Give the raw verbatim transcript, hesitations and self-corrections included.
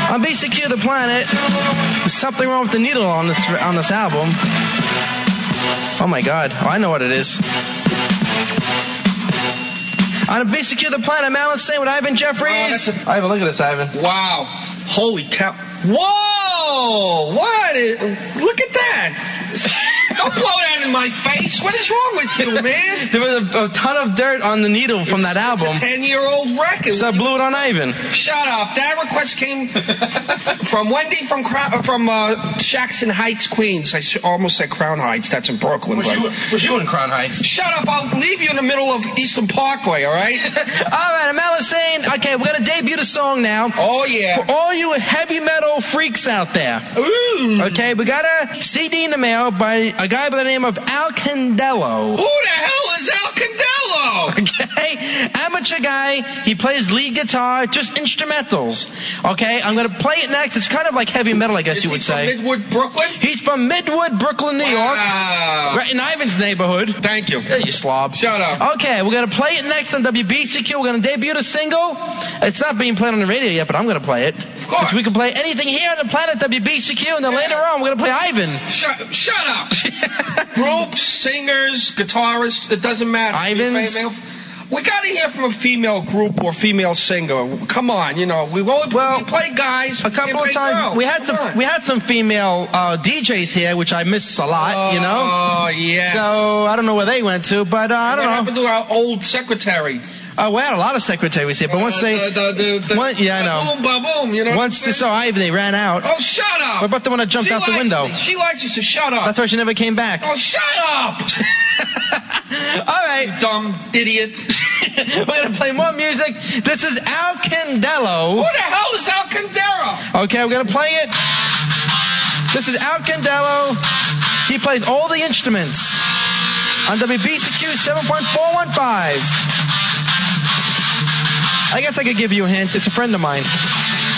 On B C Q The Planet, there's something wrong with the needle on this on this album. Oh my God! Oh, I know what it is. On B C Q The Planet, Malin Sane with Ivan Jeffries. Oh, Ivan, look at this, Ivan. Wow! Holy cow! Whoa! What? Is, look at that! Don't blow that in my face. What is wrong with you, man? There was a, a ton of dirt on the needle from it's, that album. It's a ten-year-old record. So I blew it on Ivan. Shut up. That request came from Wendy from from uh, Jackson Heights, Queens. I almost said Crown Heights. That's in Brooklyn. Was, you, was you in Crown Heights? Shut up. I'll leave you in the middle of Eastern Parkway, all right? All right, I'm Alice saying, okay, we're going to debut the song now. Oh, yeah. For all you heavy metal freaks out there. Ooh. Okay, we got a C D in the mail by a guy by the name of Al Candello. Who the hell is Al Candello? Okay, amateur guy. He plays lead guitar, just instrumentals. Okay, I'm going to play it next. It's kind of like heavy metal, I guess is you would he say. From Midwood, Brooklyn? He's from Midwood, Brooklyn, New York. Wow. Right in Ivan's neighborhood. Thank you. Yeah, you slob. Shut up. Okay, we're going to play it next on W B C Q. We're going to debut the single. It's not being played on the radio yet, but I'm going to play it. Of course. We can play anything here on the planet W B C Q, and then yeah. later on we're going to play Ivan. Shut, shut up. Groups, singers, guitarists, it doesn't matter. Ivan's. We got to hear from a female group or female singer. Come on, you know, we won't well, we play guys. A couple of times girls. we had Come some on. we had some female uh, D Js here, which I miss a lot. Oh, you know. Oh yeah. So I don't know where they went to, but uh, I don't what know. What happened to our old secretary? Oh, we had a lot of secretaries here, but once they, uh, the, the, the, one, yeah, I know. Boom, ba boom, you know. Once they saw Ivan, they ran out. Oh, shut up! What about the one that jumped she out the window? Me. She likes you, so shut up. That's why she never came back. Oh, shut up! All right, you dumb idiot. We're gonna play more music. This is Al Candello. Who the hell is Al Candello? Okay, we're gonna play it. This is Al Candello. He plays all the instruments on W B C Q seven point four one five. I guess I could give you a hint. It's a friend of mine.